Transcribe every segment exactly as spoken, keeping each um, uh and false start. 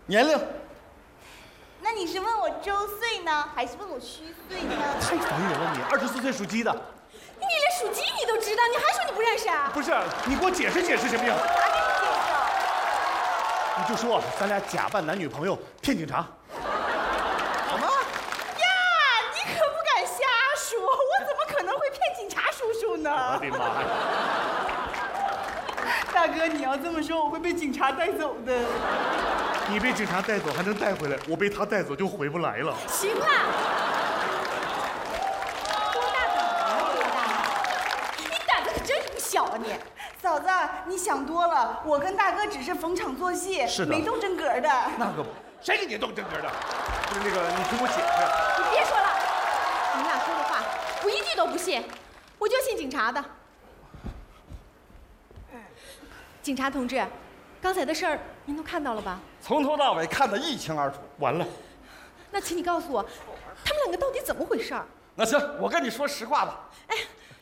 年龄。 那你是问我周岁呢，还是问我虚岁呢？ 太烦人了你！二十四岁属鸡的。 你连属鸡你都知道，你还说你不认识啊？ 不是，你给我解释解释行不行？ 啥给你解释？ 你就说咱俩假扮男女朋友骗警察。 什么？ 呀，你可不敢瞎说，我怎么可能会骗警察叔叔呢？ 我的妈呀！大哥，你要这么说，我会被警察带走的。 你被警察带走还能带回来，我被他带走就回不来了。 行了，多大胆啊！多大胆！你胆子可真不小啊你！嫂子，你想多了，我跟大哥只是逢场作戏， 是的， 没动真格的。 那可不，谁给你动真格的？不是那个，你听我解释。 你别说了，你们俩说的话我一句都不信，我就信警察的。警察同志，刚才的事儿您都看到了吧？ 从头到尾看得一清二楚。 完了， 那请你告诉我，他们两个到底怎么回事儿？ 那行，我跟你说实话吧。 哎，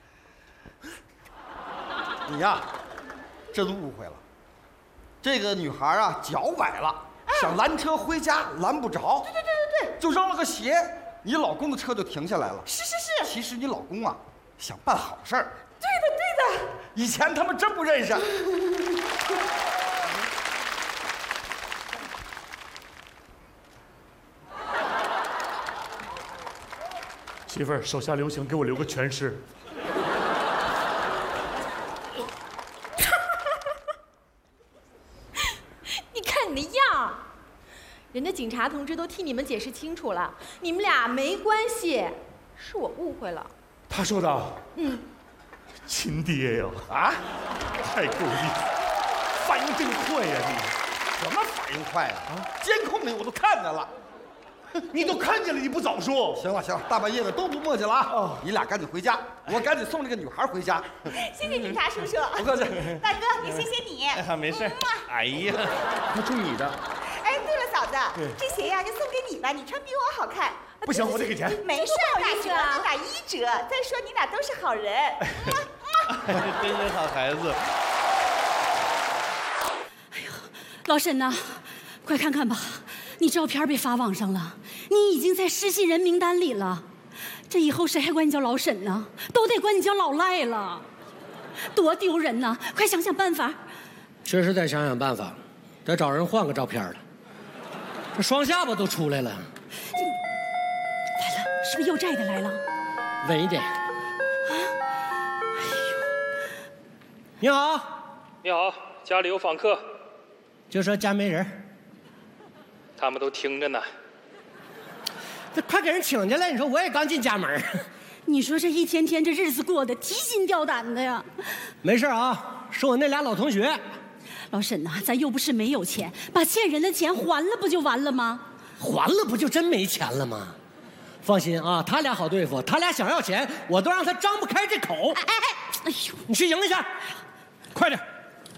你呀，真误会了。这个女孩啊，脚崴了，想拦车回家，拦不着。 对对对对对， 就扔了个鞋，你老公的车就停下来了。 是是是。 其实你老公啊，想办好事儿。 对的对的。 以前他们真不认识。 媳妇儿，手下留情，给我留个全尸。 你看你的样，人家警察同志都替你们解释清楚了，你们俩没关系，是我误会了。 他说的。 嗯。 亲爹呀！啊，太够力，反应真快呀你！ 什么反应快啊？啊，监控里我都看见了。 你都看见了，你不早说？ 行了行了，大半夜的都不磨叽了啊！哦，你俩赶紧回家，我赶紧送这个女孩回家。 谢谢警察叔叔， 不客气。 大哥也谢谢你。 哎，没事。哎呀，他中你的。 哎，对了，嫂子，这鞋呀就送给你了，你穿比我好看。 不行，我得给钱。 没事，打折就打一折。再说你俩都是好人。 真是好孩子。 哎呦，老沈呐，快看看吧，你照片被发网上了，你已经在失信人名单里了。这以后谁还管你叫老沈呢？都得管你叫老赖了，多丢人呐！快想想办法。 确实得想想办法，得找人换个照片了。这双下巴都出来了。 完了，是不是又债的来了？ 稳一点。你好， 你好，家里有访客。 就说家没人。 他们都听着呢。 这快给人请进来！你说我也刚进家门。 你说这一天天这日子过得提心吊胆的呀。 没事啊，是我那俩老同学。 老沈呐、啊，咱又不是没有钱，把欠人的钱还了不就完了吗？ 还了不就真没钱了吗？放心啊，他俩好对付，他俩想要钱，我都让他张不开这口。 哎哎哎呦， 你去赢一下。快点！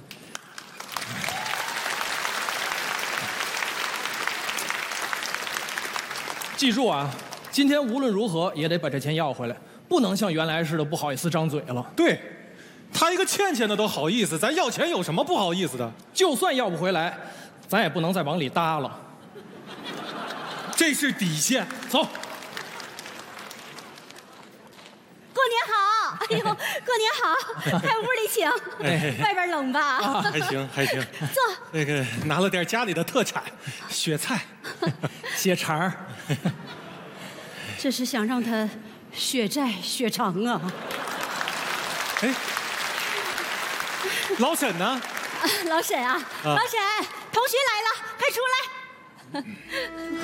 记住啊，今天无论如何也得把这钱要回来，不能像原来似的不好意思张嘴了。 对，他一个欠钱的都好意思，咱要钱有什么不好意思的？ 就算要不回来，咱也不能再往里搭了。 这是底线。走。 过年好！哎呦，过年好！在屋里请， 哎、 外边冷吧？ 啊，还行还行。 坐。 那个拿了点家里的特产，雪菜、血肠儿。 这是想让他血债血偿啊！ 哎，老沈呢？ 啊、老沈啊，啊老沈，同学来了，快出来！